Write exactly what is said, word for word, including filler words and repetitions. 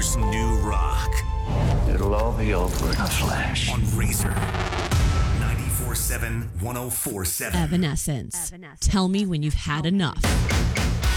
First New Rock. It'll all be over in a flash. On Razor. ninety-four seven, one oh four seven. Evanescence. Tell me when you've had enough.